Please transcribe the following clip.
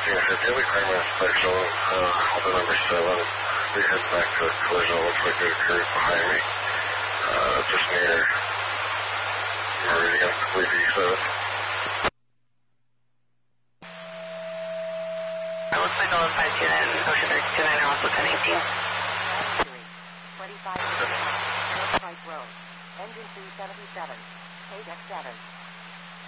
Daily primary inspection, the number 7. We head back to a collision. Looks like it occurred behind me. Just near Meridian, I believe E7. It looks like a 529, Ocean 329, and also 1018. 25 North Pike Road. Engine 377. Take X7.